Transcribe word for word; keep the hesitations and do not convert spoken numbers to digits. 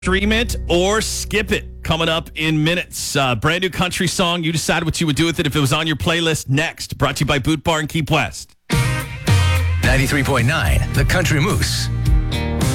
Stream it or skip it. Coming up in minutes. Uh, brand new country song. You decide what you would do with it if it was on your playlist next. Brought to you by Boot Barn Keep West. ninety-three point nine, The Country Moose.